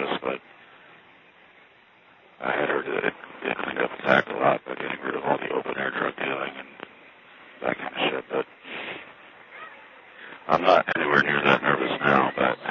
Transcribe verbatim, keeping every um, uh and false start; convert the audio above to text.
this, but I had heard that it, it cleaned up its act a lot by getting rid of all the open-air drug dealing and that kind of shit, but I'm not anywhere near that nervous now, but